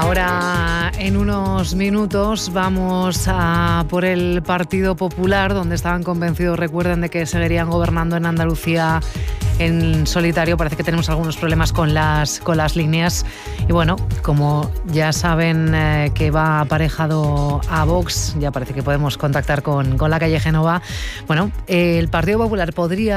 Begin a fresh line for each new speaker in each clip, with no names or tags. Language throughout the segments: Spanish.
Ahora, en unos minutos, vamos a por el Partido Popular, donde estaban convencidos, recuerden, de que seguirían gobernando en Andalucía en solitario. Parece que tenemos algunos problemas con las líneas. Y bueno, como ya saben que va aparejado a Vox, ya parece que podemos contactar con la calle Génova. Bueno, el Partido Popular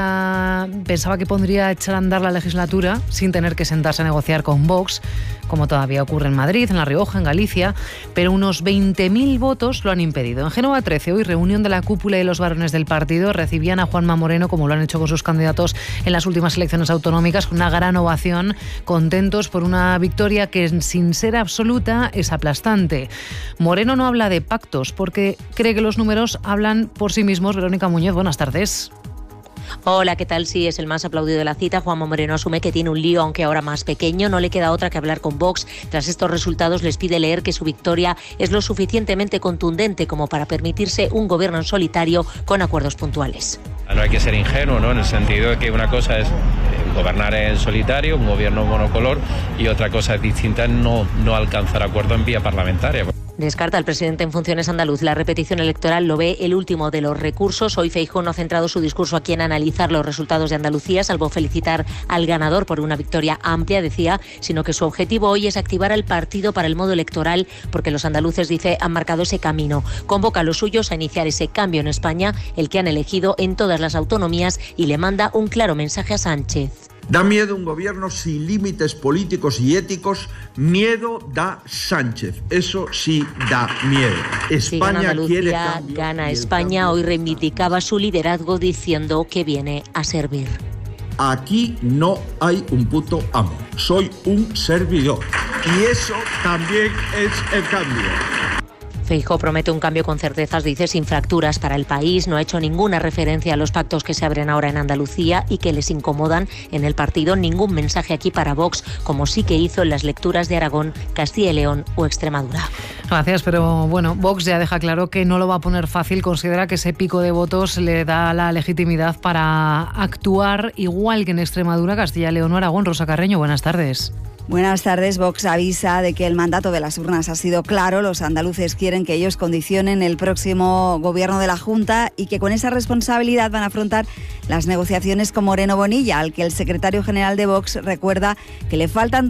pensaba que podría echar a andar la legislatura sin tener que sentarse a negociar con Vox, como todavía ocurre en Madrid, en La Rioja, en Galicia, pero unos 20.000 votos lo han impedido. En Génova 13, hoy reunión de la cúpula y los varones del partido, recibían a Juanma Moreno, como lo han hecho con sus candidatos en las últimas elecciones autonómicas, con una gran ovación, contentos por una victoria que, sin ser absoluta, es aplastante. Moreno no habla de pactos porque cree que los números hablan por sí mismos. Verónica Muñoz, buenas tardes.
Hola, ¿qué tal? Sí, es el más aplaudido de la cita. Juanma Moreno asume que tiene un lío, aunque ahora más pequeño. No le queda otra que hablar con Vox. Tras estos resultados les pide leer que su victoria es lo suficientemente contundente como para permitirse un gobierno en solitario con acuerdos puntuales.
No hay que ser ingenuo, ¿no? En el sentido de que una cosa es gobernar en solitario, un gobierno monocolor, y otra cosa distinta es no alcanzar acuerdo en vía parlamentaria.
Descarta el presidente en funciones andaluz la repetición electoral, lo ve el último de los recursos. Hoy Feijóo no ha centrado su discurso aquí en analizar los resultados de Andalucía, salvo felicitar al ganador por una victoria amplia, decía, sino que su objetivo hoy es activar al partido para el modo electoral, porque los andaluces, dice, han marcado ese camino. Convoca a los suyos a iniciar ese cambio en España, el que han elegido en todas las autonomías, y le manda un claro mensaje a Sánchez.
Da miedo un gobierno sin límites políticos y éticos. Miedo da Sánchez. Eso sí da miedo.
España quiere cambio. Gana España. Hoy reivindicaba su liderazgo diciendo que viene a servir.
Aquí no hay un puto amo. Soy un servidor. Y eso también es el cambio.
Feijóo promete un cambio con certezas, dice, sin fracturas para el país. No ha hecho ninguna referencia a los pactos que se abren ahora en Andalucía y que les incomodan en el partido. Ningún mensaje aquí para Vox, como sí que hizo en las lecturas de Aragón, Castilla y León o Extremadura.
Gracias, pero bueno, Vox ya deja claro que no lo va a poner fácil. Considera que ese pico de votos le da la legitimidad para actuar igual que en Extremadura, Castilla y León o Aragón. Rosa Carreño, buenas tardes.
Buenas tardes. Vox avisa de que el mandato de las urnas ha sido claro. Los andaluces quieren que ellos condicionen el próximo gobierno de la Junta y que con esa responsabilidad van a afrontar las negociaciones con Moreno Bonilla, al que el secretario general de Vox recuerda que le faltan